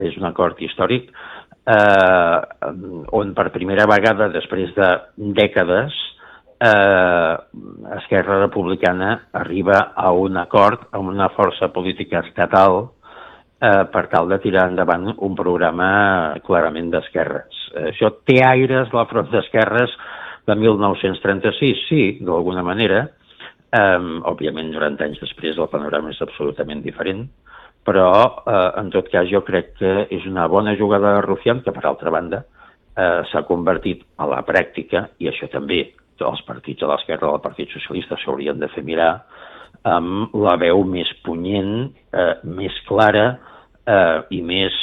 és un acord històric on per primera vegada, després de dècades, Esquerra Republicana arriba a un acord amb una força política estatal per tal de tirar endavant un programa clarament d'esquerres. Això té aires del front d'esquerres de 1936, sí, d'alguna manera. Òbviament, 90 anys després el panorama és absolutament diferent, però en tot cas jo crec que és una bona jugada de Rufián, que per altra banda s'ha convertit a la pràctica, i això també els partits de l'esquerra del Partit Socialista s'haurien de fer mirar, amb la veu més punyent, més clara i més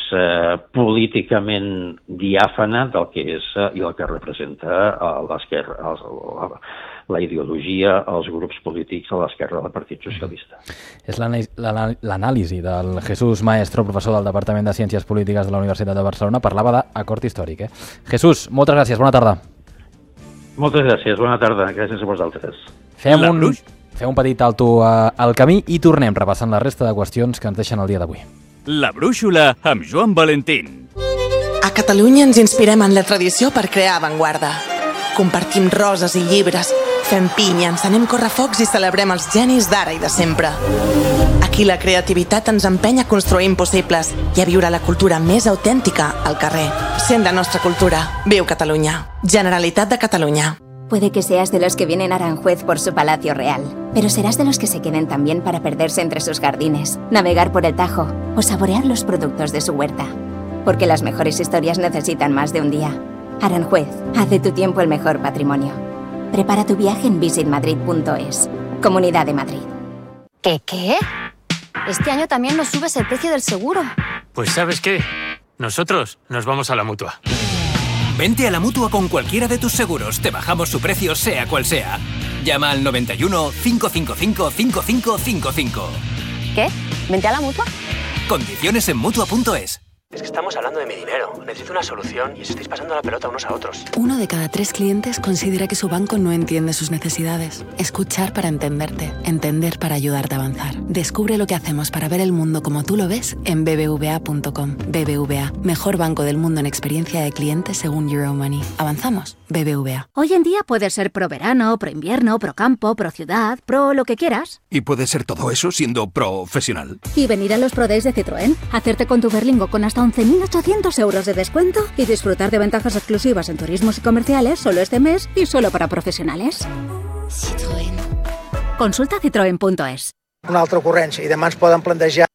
políticament diàfana del que és i el que representa l'esquerra, la ideologia, els grups polítics a l'esquerra del Partit Socialista. És l'anàlisi del Jesús Maestro, professor del Departament de Ciències Polítiques de la Universitat de Barcelona. Parlava d'acord històric. Jesús, moltes gràcies, bona tarda. Moltes gràcies, bona tarda, gràcies a vosaltres. Fem un petit alto al camí i tornem repassant la resta de qüestions que ens deixen el dia d'avui. La brúixola amb Joan Valentín. A Catalunya ens inspirem en la tradició per crear avantguarda. Compartim roses i llibres, fem pinya, encenem correfocs i celebrem els genis d'ara i de sempre. Aquí la creativitat ens empeny a construir impossibles i a viure la cultura més autèntica al carrer. Sent la nostra cultura. Viu Catalunya. Generalitat de Catalunya. Puede que seas de los que vienen a Aranjuez por su palacio real, pero serás de los que se queden también para perderse entre sus jardines, navegar por el Tajo o saborear los productos de su huerta. Porque las mejores historias necesitan más de un día. Aranjuez, haz de tu tiempo el mejor patrimonio. Prepara tu viaje en visitmadrid.es. Comunidad de Madrid. ¿Qué? Este año también nos subes el precio del seguro. Pues ¿sabes qué? Nosotros nos vamos a la Mutua. Vente a la Mutua con cualquiera de tus seguros. Te bajamos su precio sea cual sea. Llama al 91 555 5555. ¿Qué? ¿Vente a la Mutua? Condiciones en Mutua.es. Es que estamos hablando de mi dinero. Necesito una solución y os estáis pasando la pelota unos a otros. 1 de cada 3 clientes considera que su banco no entiende sus necesidades. Escuchar para entenderte. Entender para ayudarte a avanzar. Descubre lo que hacemos para ver el mundo como tú lo ves en bbva.com. BBVA, mejor banco del mundo en experiencia de cliente según Euromoney. ¿Avanzamos? BBVA. Hoy en día puedes ser pro verano, pro invierno, pro campo, pro ciudad, pro lo que quieras. Y puedes ser todo eso siendo profesional. Y venir a los Pro Days de Citroën, hacerte con tu Berlingo con hasta 11.800 euros de descuento y disfrutar de ventajas exclusivas en turismos y comerciales solo este mes y solo para profesionales. Citroën. Consulta citroen.es. Una altra ocurrència i demà ens poden plantejar.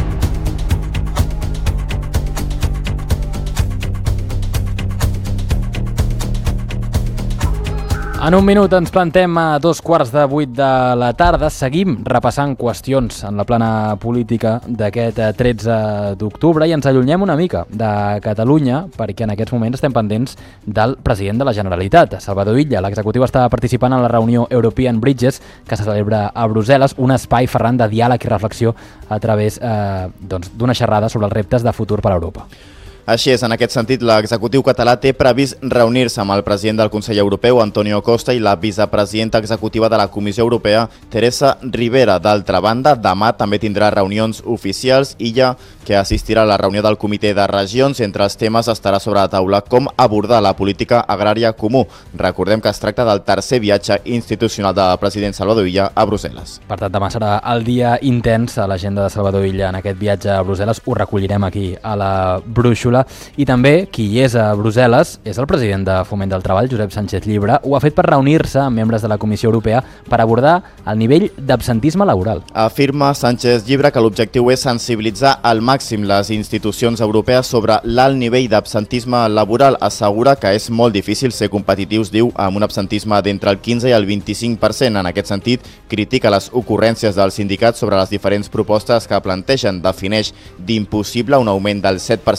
En un minut ens plantem a 7:15 de la tarda. Seguim repassant qüestions en la plana política d'aquest 13 d'octubre i ens allunyem una mica de Catalunya perquè en aquests moments estem pendents del president de la Generalitat, Salvador Illa. L'executiu està participant en la reunió European Bridges que se celebra a Brussel·les, un espai, Ferran, de diàleg i reflexió a través d'una xerrada sobre els reptes de futur per a Europa. Així és, en aquest sentit, l'executiu català té previst reunir-se amb el president del Consell Europeu, Antonio Costa, i la vicepresidenta executiva de la Comissió Europea, Teresa Rivera. D'altra banda, demà també tindrà reunions oficials. Illa, que assistirà a la reunió del Comitè de Regions, entre els temes estarà sobre la taula com abordar la política agrària comú. Recordem que es tracta del tercer viatge institucional del president Salvador Illa a Brussel·les. Per tant, demà serà el dia intens a l'agenda de Salvador Illa en aquest viatge a Brussel·les. Ho recollirem aquí a la brúixola. I també qui hi és a Brussel·les és el president de Foment del Treball, Josep Sánchez Llibre. Ho ha fet per reunir-se amb membres de la Comissió Europea per abordar el nivell d'absentisme laboral. Afirma Sánchez Llibre que l'objectiu és sensibilitzar al màxim les institucions europees sobre l'alt nivell d'absentisme laboral. Assegura que és molt difícil ser competitius, diu, amb un absentisme d'entre el 15 i el 25%. En aquest sentit, critica les ocurrències dels sindicats sobre les diferents propostes que plantegen. Defineix d'impossible un augment del 7% del salari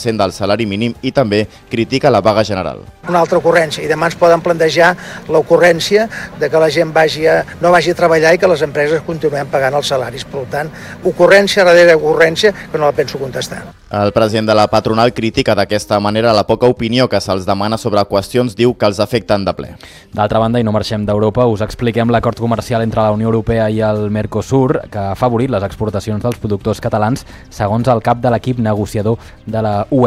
salari mínim i també critica la vaga general. Una altra ocurrència, i demà ens poden plantejar l'ocurrència de que la gent no vagi a treballar i que les empreses continuem pagant els salaris. Per tant, ocurrència darrere ocurrència que no la penso contestar. El president de la patronal critica d'aquesta manera la poca opinió que se'ls demana sobre qüestions, diu que els afecten de ple. D'altra banda, i no marxem d'Europa, us expliquem l'acord comercial entre la Unió Europea i el Mercosur que ha afavorit les exportacions dels productors catalans segons el cap de l'equip negociador de la UE.